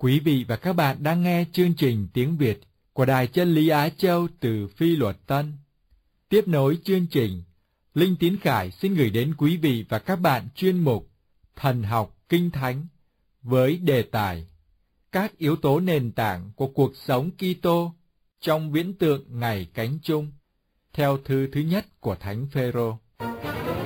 Quý vị và các bạn đang nghe chương trình tiếng Việt của Đài Chân lý Á Châu từ Phi Luật Tân. Tiếp nối chương trình, Linh Tín Khải xin gửi đến quý vị và các bạn chuyên mục Thần học Kinh Thánh với đề tài các yếu tố nền tảng của cuộc sống Kitô trong viễn tượng ngày cánh chung, theo thư thứ nhất của Thánh Phêrô.